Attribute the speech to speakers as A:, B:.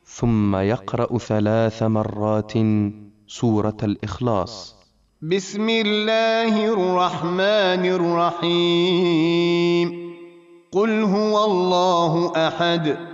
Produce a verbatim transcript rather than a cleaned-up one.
A: ثم يقرأ ثلاث مرات سورة الإخلاص.
B: بسم الله الرحمن الرحيم. قل هو الله أحد